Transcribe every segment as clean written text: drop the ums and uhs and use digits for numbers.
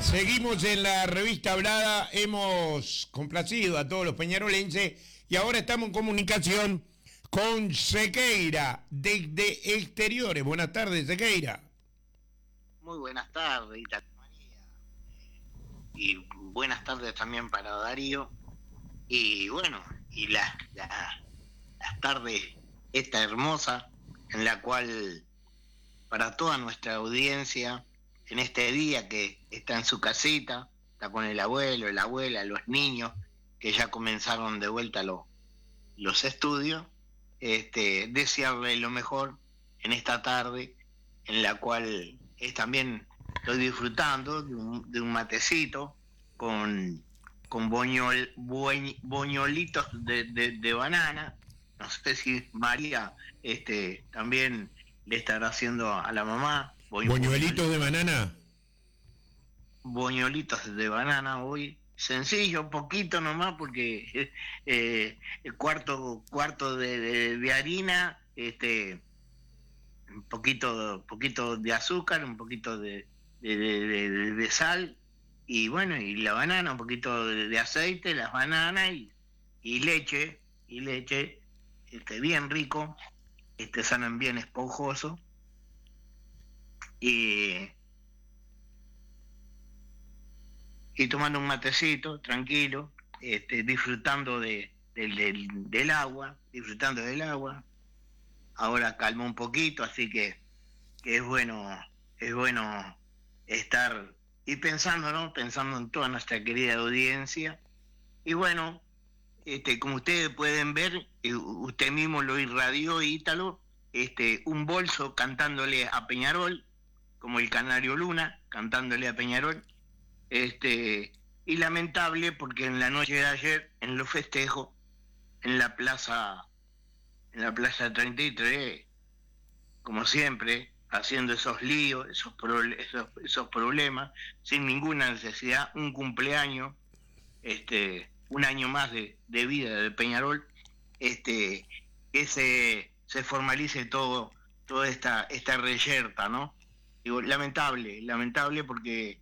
Seguimos en la revista Hablada, hemos complacido a todos los peñarolenses y ahora estamos en comunicación con Sequeira, desde Exteriores. Buenas tardes, Sequeira. Muy buenas tardes, María. Y buenas tardes también para Darío. Y bueno, y las tardes, esta hermosa, en la cual para toda nuestra audiencia, en este día que está en su casita, está con el abuelo, la abuela, los niños, que ya comenzaron de vuelta los estudios, desearle lo mejor en esta tarde, en la cual también estoy disfrutando de un matecito con boñolitos de banana. No sé si María también le estará haciendo a la mamá. ¿Boñuelitos de banana? Boñolitos de banana hoy. Sencillo, poquito nomás, porque el cuarto de harina, un poquito de azúcar, un poquito de sal, y bueno, y la banana, un poquito de aceite, las bananas y leche, bien rico, saben bien esponjoso, y tomando un matecito tranquilo, disfrutando del agua, Ahora calma un poquito, así que es bueno estar y pensando, ¿no? Pensando en toda nuestra querida audiencia. Y bueno, como ustedes pueden ver, usted mismo lo irradió, Ítalo, un bolso cantándole a Peñarol, como el Canario Luna, cantándole a Peñarol. Y lamentable porque en la noche de ayer, en los festejos, en la plaza 33, como siempre, haciendo esos líos, esos problemas, sin ninguna necesidad, un cumpleaños, un año más de vida de Peñarol, que se formalice toda esta reyerta, ¿no? Digo, lamentable porque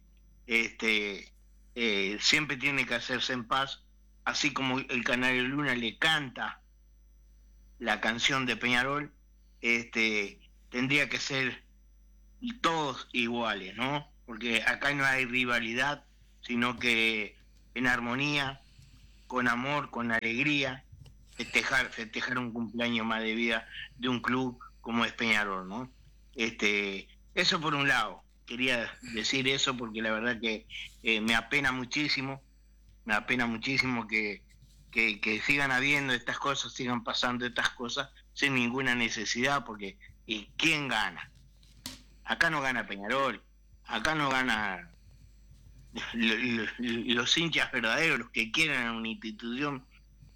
siempre tiene que hacerse en paz, así como el Canario Luna le canta la canción de Peñarol, tendría que ser todos iguales, ¿no? Porque acá no hay rivalidad, sino que en armonía, con amor, con alegría, festejar un cumpleaños más de vida de un club como es Peñarol, ¿no? Eso por un lado, quería decir eso porque la verdad que me apena muchísimo que sigan habiendo estas cosas, sigan pasando estas cosas sin ninguna necesidad, porque ¿y quién gana? Acá no gana Peñarol, acá no gana los hinchas verdaderos, los que quieran a una institución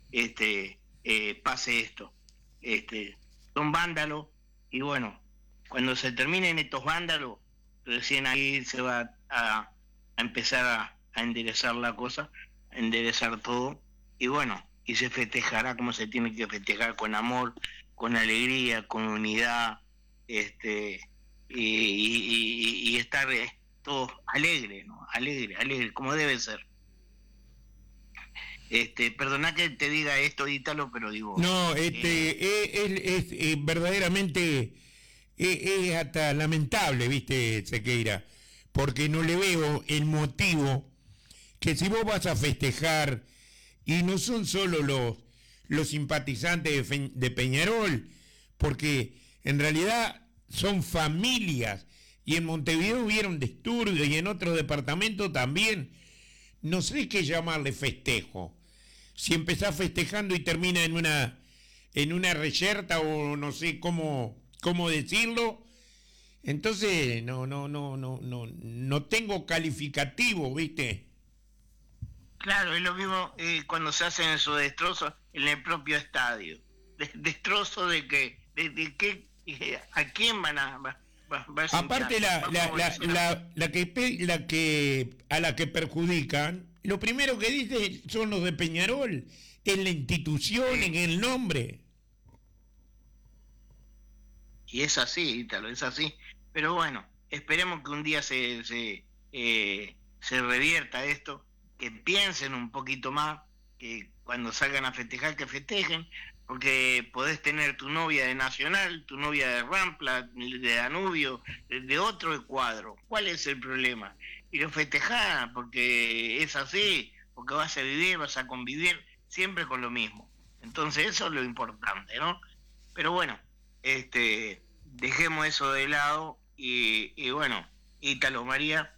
pase esto. Son vándalos, y bueno, cuando se terminen estos vándalos, recién ahí se va a empezar a enderezar la cosa, a enderezar todo, y bueno, y se festejará como se tiene que festejar, con amor, con alegría, con unidad, y estar todos alegres, ¿no? Alegre, como debe ser. Perdona que te diga esto, Ítalo, pero digo... No, es verdaderamente es hasta lamentable, ¿viste, Sequeira? Porque no le veo el motivo que si vos vas a festejar, y no son solo los simpatizantes de Peñarol, porque en realidad son familias, y en Montevideo hubieron disturbios, y en otros departamentos también. No sé qué llamarle festejo. Si empezás festejando y termina en una reyerta, o no sé cómo decirlo, entonces no tengo calificativo, ¿viste? Claro, es lo mismo cuando se hacen esos destrozos en el propio estadio. Destrozo de que, ¿a quién van a aparte a la que perjudican, lo primero que dice son los de Peñarol, en la institución, en el nombre. Y es así, Ítalo, es así. Pero bueno, esperemos que un día se se revierta esto, que piensen un poquito más, que cuando salgan a festejar, que festejen, porque podés tener tu novia de Nacional, tu novia de Rampla, de Danubio, de otro cuadro. ¿Cuál es el problema? Y lo festejás, porque es así, porque vas a vivir, vas a convivir siempre con lo mismo. Entonces eso es lo importante, ¿no? Pero bueno, dejemos eso de lado y bueno, Ítalo María,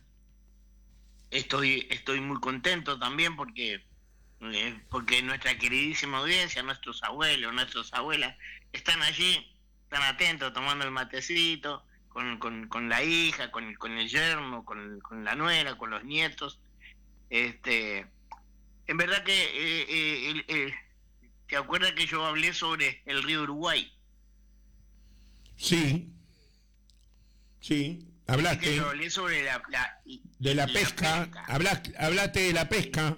estoy muy contento también porque nuestra queridísima audiencia, nuestros abuelos, nuestras abuelas, están allí, están atentos, tomando el matecito, con la hija, con el yerno, con la nuera, con los nietos. En verdad que, ¿te acuerdas que yo hablé sobre el río Uruguay? Sí, hablaste Que yo hablé sobre de la pesca, hablaste de la pesca.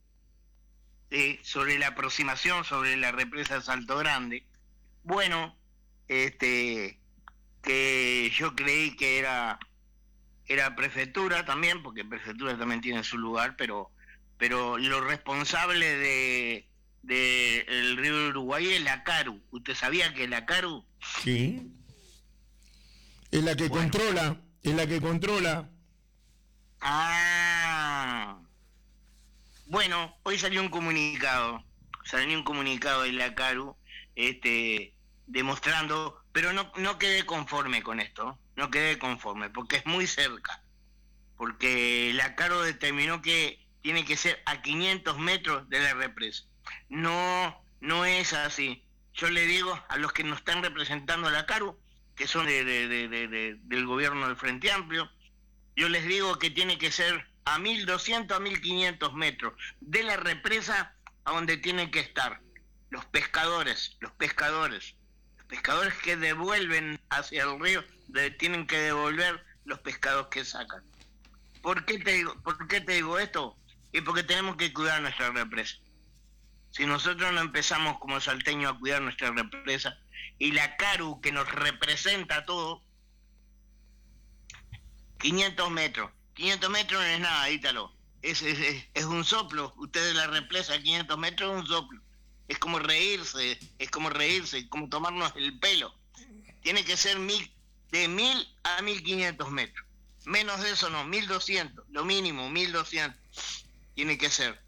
Sobre la aproximación sobre la represa Salto Grande. Bueno, que yo creí que era prefectura también, porque prefectura también tiene su lugar, pero lo responsable de el río Uruguay es la CARU. ¿Usted sabía que la CARU? Sí. Es la que controla, Bueno, hoy salió un comunicado de la CARU, demostrando, pero no quedé conforme con esto, porque es muy cerca, porque la CARU determinó que tiene que ser a 500 metros de la represa. No es así. Yo le digo a los que nos están representando a la CARU, que son del gobierno del Frente Amplio, yo les digo que tiene que ser a 1.200 a 1.500 metros de la represa a donde tienen que estar los pescadores que devuelven hacia el río, tienen que devolver los pescados que sacan. ¿Por qué te digo esto? Y porque tenemos que cuidar nuestra represa. Si nosotros no empezamos como salteños a cuidar nuestra represa, y la CARU que nos representa a todos, 500 metros no es nada, Ítalo, es un soplo. Ustedes la represa 500 metros es un soplo, es como reírse, como tomarnos el pelo. Tiene que ser de 1.000 a 1.500 metros, menos de eso no, 1.200, lo mínimo 1.200 tiene que ser.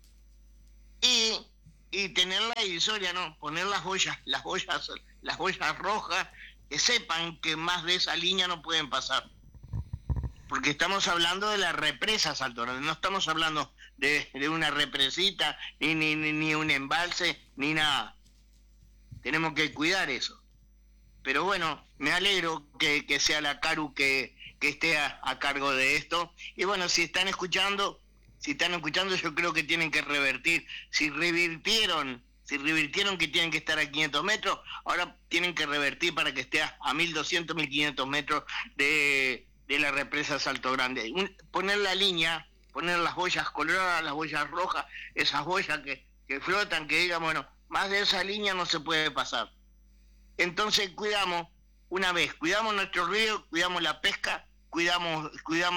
Y tener la divisoria, ¿no? Poner las boyas rojas, que sepan que más de esa línea no pueden pasar. Porque estamos hablando de la represa Salto Grande, no estamos hablando de una represita, ni un embalse, ni nada. Tenemos que cuidar eso. Pero bueno, me alegro que sea la CARU que esté a cargo de esto. Y bueno, si están escuchando, yo creo que tienen que revertir. Si revirtieron que tienen que estar a 500 metros, ahora tienen que revertir para que esté a 1.200, 1.500 metros de la represa Salto Grande. Poner la línea, poner las boyas coloradas, las boyas rojas, esas boyas que flotan, que digan, bueno, más de esa línea no se puede pasar. Entonces cuidamos nuestro río, cuidamos la pesca, cuidamos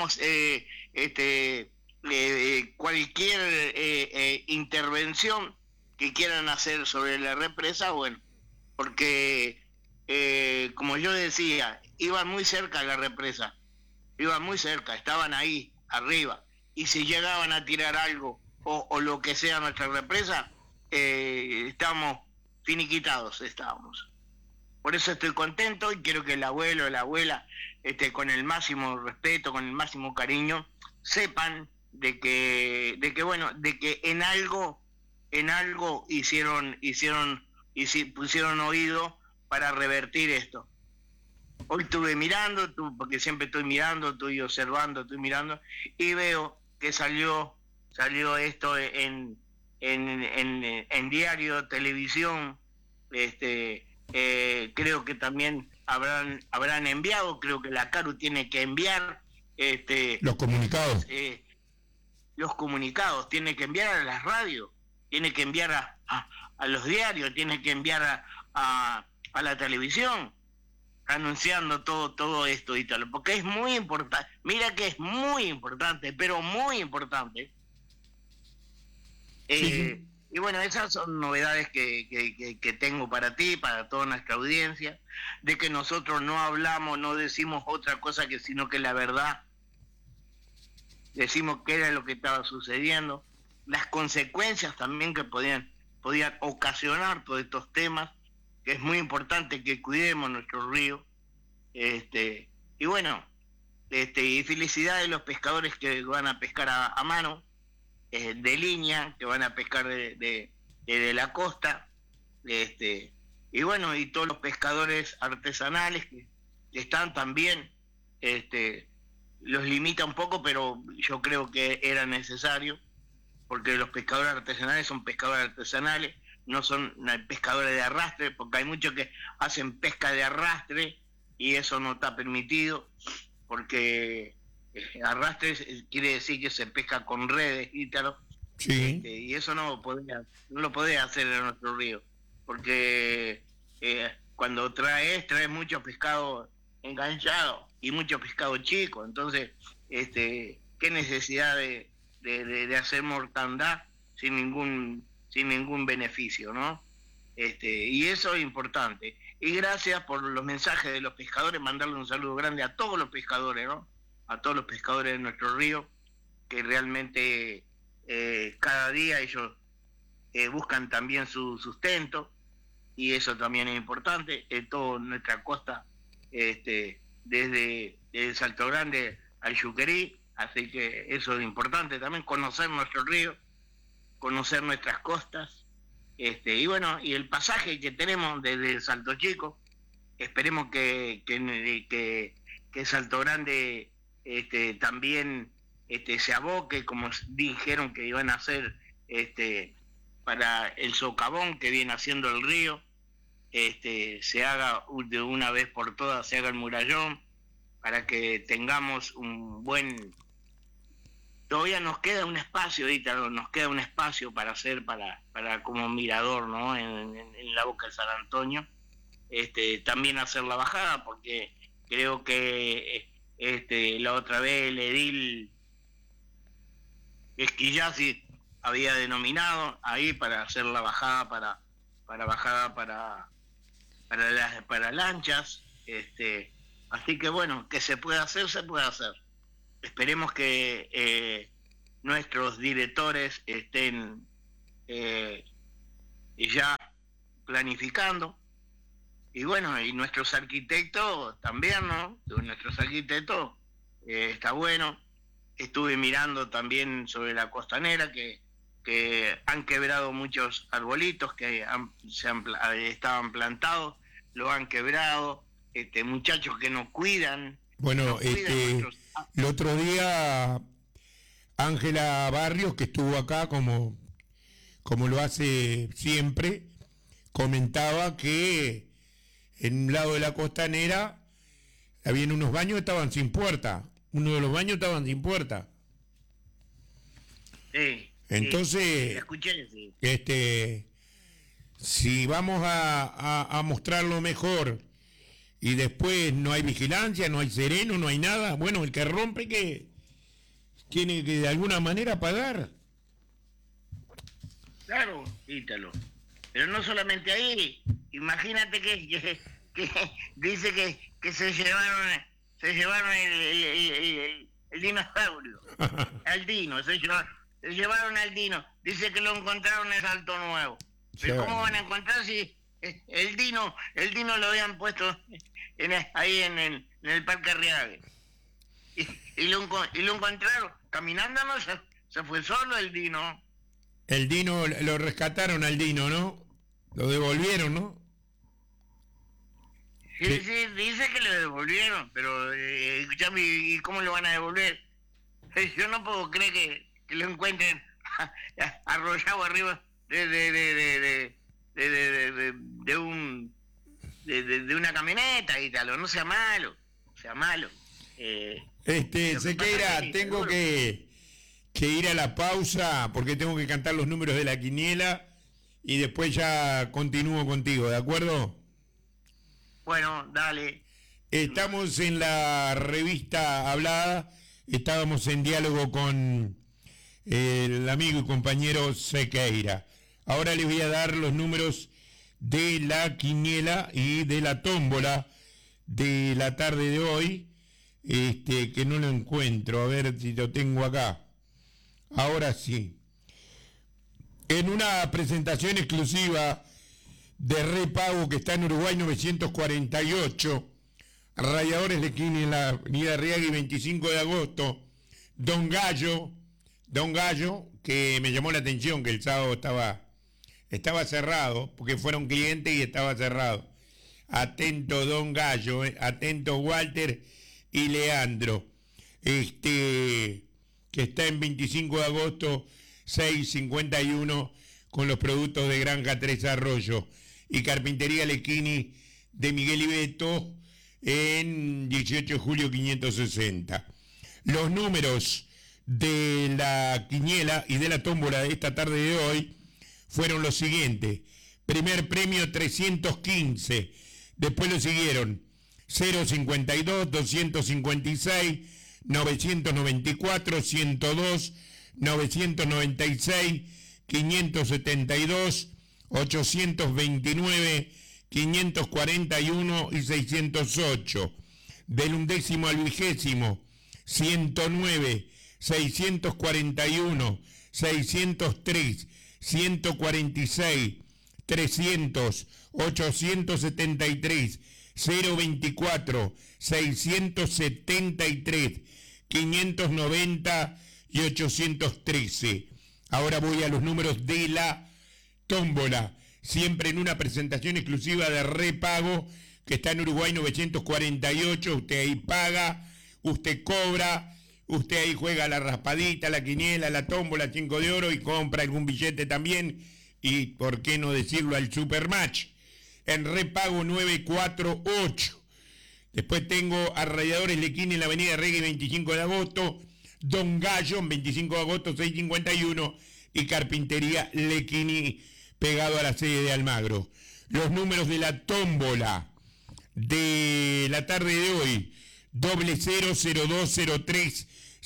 cualquier intervención que quieran hacer sobre la represa, bueno, porque como yo decía, iban muy cerca de la represa, estaban ahí arriba, y si llegaban a tirar algo o lo que sea a nuestra represa, estábamos finiquitados. Por eso estoy contento y quiero que el abuelo, la abuela, con el máximo respeto, con el máximo cariño, sepan de que en algo pusieron oído para revertir esto. Hoy estuve mirando, porque siempre estoy mirando, estoy observando, y veo que salió esto en diario, televisión, creo que también habrán enviado, creo que la CARU tiene que enviar los comunicados. Los comunicados, tiene que enviar a las radios, tiene que enviar a los diarios, tiene que enviar a la televisión. anunciando todo esto, Ítalo, porque es muy importante. Mira que es muy importante, pero muy importante. Sí. Y bueno, esas son novedades que tengo para ti, para toda nuestra audiencia, de que nosotros no hablamos, no decimos otra cosa que sino que la verdad, decimos qué era lo que estaba sucediendo, las consecuencias también que podían ocasionar todos estos temas, que es muy importante que cuidemos nuestros ríos. Y bueno, y felicidades a los pescadores que van a pescar a mano, de línea, que van a pescar de la costa, y bueno, y todos los pescadores artesanales que están también, los limita un poco, pero yo creo que era necesario, porque los pescadores artesanales son pescadores artesanales, no son pescadores de arrastre, porque hay muchos que hacen pesca de arrastre y eso no está permitido, porque arrastre quiere decir que se pesca con redes, Ítalo, Sí. y eso no lo podés hacer en nuestro río, porque cuando traes mucho pescado enganchado y mucho pescado chico, entonces qué necesidad de hacer mortandad sin ningún beneficio, ¿no? Y eso es importante. Y gracias por los mensajes de los pescadores, mandarle un saludo grande a todos los pescadores, ¿no? A todos los pescadores de nuestro río, que realmente cada día ellos buscan también su sustento, y eso también es importante, en toda nuestra costa, desde Salto Grande al Yuquerí, así que eso es importante también, conocer nuestro río, conocer nuestras costas, y bueno, y el pasaje que tenemos desde Salto Chico, esperemos que Salto Grande también se aboque, como dijeron que iban a hacer, para el socavón que viene haciendo el río, se haga de una vez por todas, se haga el murallón, para que tengamos un buen... Todavía nos queda un espacio, Ítalo, nos queda un espacio para hacer, para como mirador, ¿no? En la boca de San Antonio, también hacer la bajada, porque creo que la otra vez el edil Esquillasi había denominado ahí para hacer la bajada, para lanchas, así que bueno, que se puede hacer, se puede hacer. Esperemos que nuestros directores estén ya planificando, y bueno, y nuestros arquitectos también, ¿no? Nuestros arquitectos, está bueno. Estuve mirando también sobre la costanera que han quebrado muchos arbolitos que estaban plantados, lo han quebrado, muchachos que no cuidan. Bueno, no cuidan nuestros... el otro día Ángela Barrios, que estuvo acá como lo hace siempre, comentaba que en un lado de la costanera habían unos baños que estaban sin puerta. Uno de los baños estaban sin puerta. Sí, entonces, sí, escuché, sí. Si vamos a mostrarlo mejor y después no hay vigilancia, no hay sereno, no hay nada, bueno, el que rompe que tiene que de alguna manera pagar. Claro, Ítalo. Pero no solamente ahí. Imagínate que dice que se llevaron el dinosaurio. Al Dino, se llevaron al Dino. Dice que lo encontraron en Salto Nuevo. Pero ¿cómo van a encontrar si el Dino lo habían puesto ahí en el Parque Arriague? Y lo encontraron caminando, no se fue solo el Dino. El Dino, lo rescataron al Dino, ¿no? Lo devolvieron, ¿no? Sí, dice que lo devolvieron, pero escuchame, ¿y cómo lo van a devolver? Yo no puedo creer que lo encuentren arrollado arriba de una camioneta y tal, no sea malo, Sequeira, tengo que ir a la pausa porque tengo que cantar los números de la quiniela y después ya continúo contigo, ¿de acuerdo? Bueno, dale. Estamos en la revista Hablada, estábamos en diálogo con el amigo y compañero Sequeira. Ahora les voy a dar los números de la quiniela y de la tómbola de la tarde de hoy, que no lo encuentro, a ver si lo tengo acá. Ahora sí. En una presentación exclusiva de repago que está en Uruguay 948, Radiadores Lequini en la avenida Arriagui 25 de agosto, Don Gallo, que me llamó la atención que el sábado estaba cerrado, porque fueron clientes y estaba cerrado. Atento Don Gallo, atento Walter y Leandro, que está en 25 de agosto 651 con los productos de Granja Tres Arroyos, y Carpintería Lequini de Miguel y Beto en 18 de julio 560. Los números de la quiniela y de la tómbola de esta tarde de hoy fueron los siguientes. Primer premio 315, después lo siguieron 052, 256, 994, 102, 996, 572, 829, 541 y 608. Del 11º al 20º, 109, 641, 603, 146, 300, 873, 024, 673, 590 y 813. Ahora voy a los números de la tómbola, siempre en una presentación exclusiva de repago que está en Uruguay 948. Usted ahí paga, usted cobra, usted ahí juega la raspadita, la quiniela, la tómbola, 5 de oro y compra algún billete también, y por qué no decirlo al Supermatch en repago 948. Después tengo a Radiadores Lequini en la avenida Reggae 25 de agosto, Don Gallo en 25 de agosto 651 y Carpintería Lequini pegado a la sede de Almagro. Los números de la tómbola de la tarde de hoy: 000203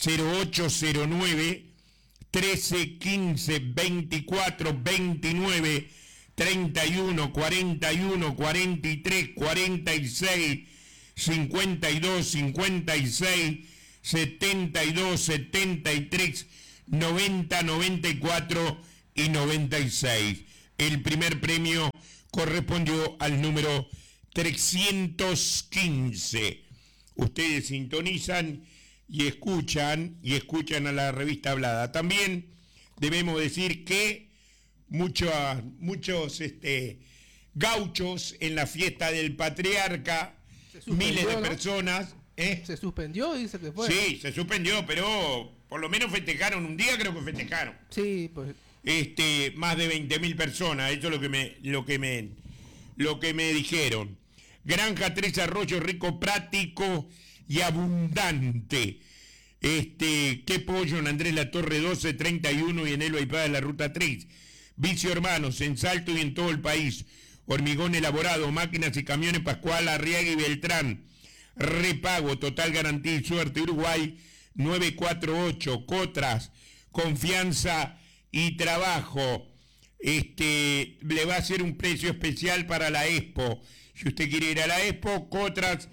0809 13 15 24 29 31 41 43 46 52 56 72 73 90 94 y 96. El primer premio correspondió al número 315. Ustedes sintonizan y escuchan a la revista Hablada. También debemos decir que muchos gauchos en la fiesta del Patriarca, miles de personas. Se suspendió, dice que fue. Sí, se suspendió, pero por lo menos festejaron un día, creo que festejaron. Sí, pues. Más de 20.000 personas, eso es lo que me dijeron. Granja Tres Arroyos, rico, práctico y abundante. Qué pollo en Andrés Latorre 1231 y en Elba y Paz de la Ruta 3. Vicio Hermanos, en Salto y en todo el país. Hormigón elaborado, máquinas y camiones Pascual, Arriaga y Beltrán. Repago, total garantía y suerte. Uruguay 948. Cotras, confianza y trabajo. Le va a hacer un precio especial para la Expo. Si usted quiere ir a la Expo, Cotras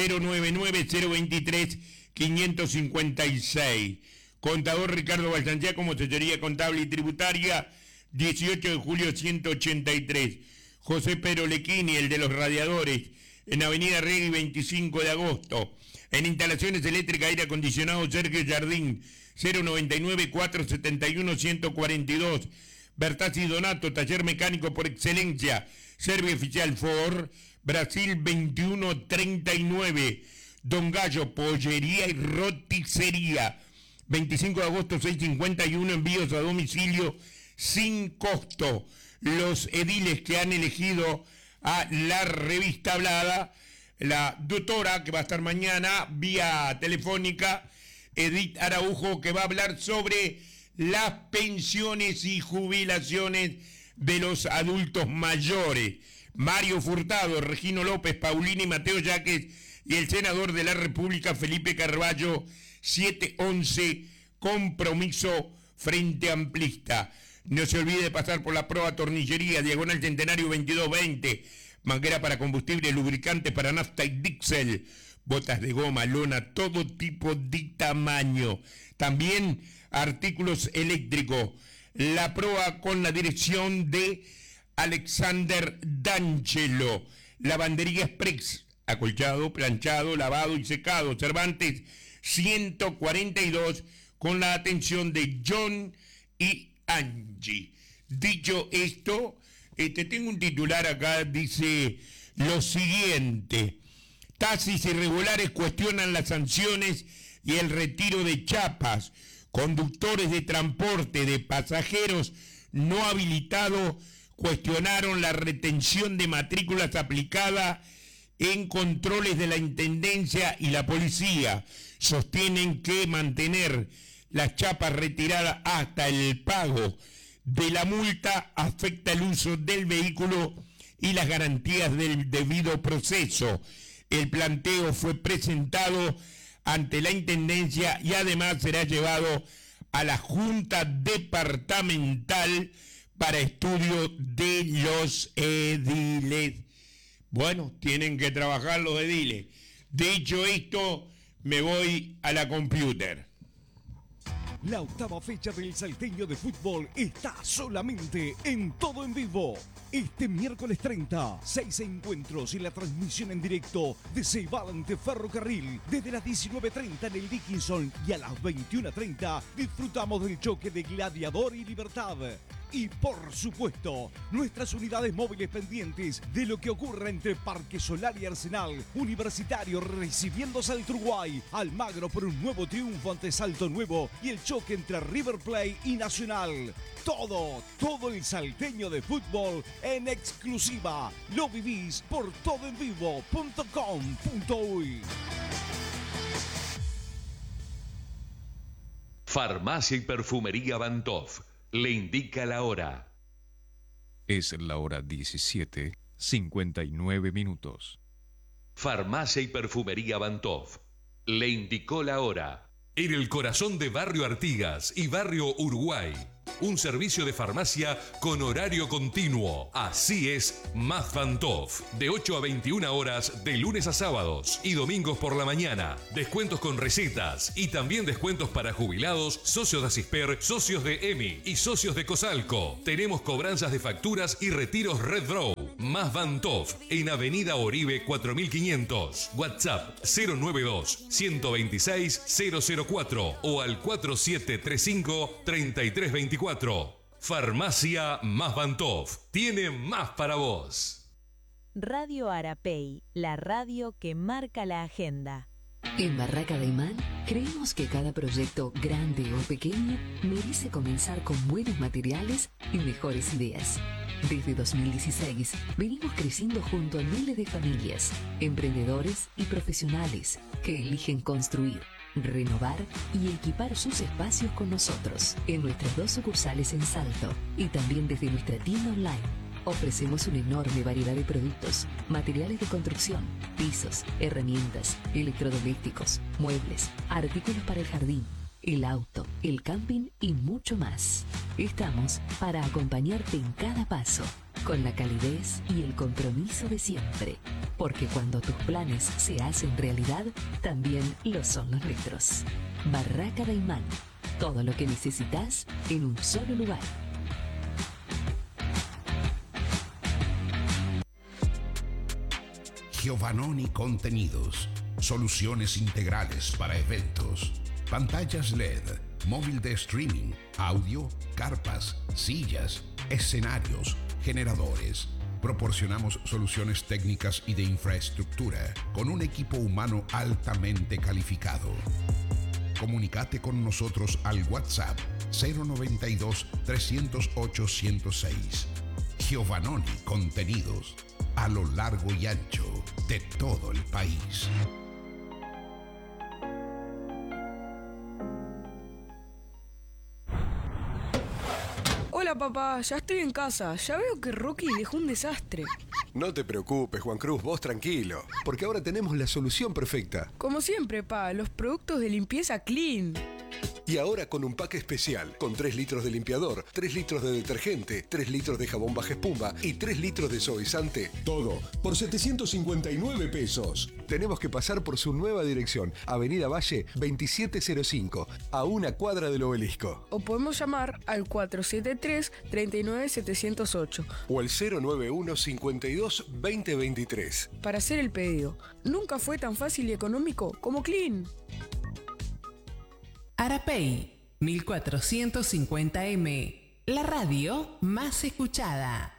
099-023-556. Contador Ricardo Balsancea como asesoría contable y tributaria, 18 de julio 183. José Pedro Lequini, el de los radiadores, en Avenida Regui 25 de agosto. En instalaciones eléctricas, aire acondicionado, Sergio Jardín, 099-471-142. Bertazzi Donato, taller mecánico por excelencia. Servicio oficial Ford, Brasil 2139. Don Gallo, pollería y roticería. 25 de agosto 651, envíos a domicilio sin costo. Los ediles que han elegido a la revista Hablada, la doctora que va a estar mañana vía telefónica, Edith Araujo, que va a hablar sobre las pensiones y jubilaciones de los adultos mayores. Mario Furtado, Regino López, Paulina y Mateo Yaques y el senador de la República, Felipe Carballo, 711, compromiso Frente Amplista. No se olvide de pasar por la Proa Tornillería, diagonal Centenario 2220, manguera para combustible, lubricante para nafta y diésel, botas de goma, lona, todo tipo de tamaño. También artículos eléctricos. La Proa con la dirección de Alexander D'Angelo. Lavandería Express, acolchado, planchado, lavado y secado. Cervantes 142, con la atención de John y Angie. Dicho esto, tengo un titular acá, dice lo siguiente: taxis irregulares cuestionan las sanciones y el retiro de chapas. Conductores de transporte de pasajeros no habilitados cuestionaron la retención de matrículas aplicada en controles de la Intendencia y la Policía. Sostienen que mantener las chapas retiradas hasta el pago de la multa afecta el uso del vehículo y las garantías del debido proceso. El planteo fue presentado ante la Intendencia y además será llevado a la Junta Departamental para estudio de los ediles. Bueno, tienen que trabajar los ediles. Dicho esto, me voy a la computer. La octava fecha del Salteño de Fútbol está solamente en Todo en Vivo. Este miércoles 30, 6 encuentros y la transmisión en directo de Ceibal ante Ferrocarril. Desde las 19:30 en el Dickinson y a las 21:30 disfrutamos del choque de Gladiador y Libertad. Y por supuesto, nuestras unidades móviles pendientes de lo que ocurra entre Parque Solar y Arsenal. Universitario recibiendo Salto Uruguay. Almagro por un nuevo triunfo ante Salto Nuevo y el choque entre River Plate y Nacional. Todo el salteño de fútbol en exclusiva. Lo vivís por todoenvivo.com.uy. Farmacia y Perfumería Bantoff le indica la hora. Es la hora 17:59. Farmacia y Perfumería Bantoff le indicó la hora. En el corazón de Barrio Artigas y Barrio Uruguay, un servicio de farmacia con horario continuo. Así es Más Bantoff, de 8 a 21 horas de lunes a sábados y domingos por la mañana. Descuentos con recetas y también descuentos para jubilados, socios de Asisper, socios de EMI y socios de Cosalco. Tenemos cobranzas de facturas y retiros Red Draw. Más Bantoff en Avenida Oribe 4500. WhatsApp 092 126 004 o al 4735 3324. Farmacia Más Bantoff tiene más para vos. Radio Arapey, la radio que marca la agenda. En Barraca de Imán creemos que cada proyecto, grande o pequeño, merece comenzar con buenos materiales y mejores ideas. Desde 2016 venimos creciendo junto a miles de familias, emprendedores y profesionales que eligen construir, renovar y equipar sus espacios con nosotros en nuestras 2 sucursales en Salto y también desde nuestra tienda online. Ofrecemos una enorme variedad de productos, materiales de construcción, pisos, herramientas, electrodomésticos, muebles, artículos para el jardín, el auto, el camping y mucho más. Estamos para acompañarte en cada paso, con la calidez y el compromiso de siempre. Porque cuando tus planes se hacen realidad, también lo son los nuestros. Barraca de Imán. Todo lo que necesitas en un solo lugar. Giovannoni Contenidos. Soluciones integrales para eventos. Pantallas LED, móvil de streaming, audio, carpas, sillas, escenarios, generadores. Proporcionamos soluciones técnicas y de infraestructura con un equipo humano altamente calificado. Comunicate con nosotros al WhatsApp 092 308 106. Giovannoni Contenidos, a lo largo y ancho de todo el país. Hola Hola papá, ya estoy en casa. Ya veo que Rocky dejó un desastre. No te preocupes, Juan Cruz, vos tranquilo, porque ahora tenemos la solución perfecta. Como siempre, pa, los productos de limpieza Clean. Y ahora con un pack especial, con 3 litros de limpiador, 3 litros de detergente, 3 litros de jabón baja espuma y 3 litros de suavizante. Todo por 759 pesos. Tenemos que pasar por su nueva dirección, Avenida Valle 2705, a una cuadra del Obelisco. O podemos llamar al 473-39708. O al 091 52 2023. Para hacer el pedido. Nunca fue tan fácil y económico como Clean. Arapey, 1450M, la radio más escuchada.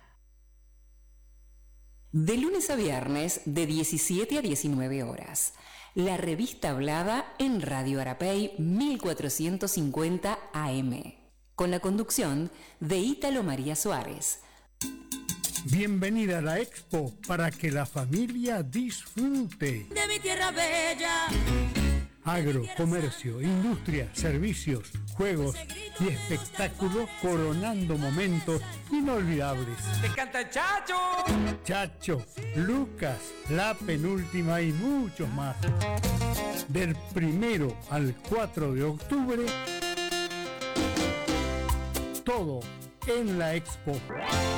De lunes a viernes, de 17 a 19 horas. La revista hablada en Radio Arapey 1450 AM. Con la conducción de Ítalo María Suárez. Bienvenida a la Expo para que la familia disfrute. De mi tierra bella. Agro, comercio, industria, servicios, juegos y espectáculos coronando momentos inolvidables. ¡Te canta Chacho! Chacho, Lucas, La Penúltima y muchos más. Del 1 al 4 de octubre, todo en la Expo.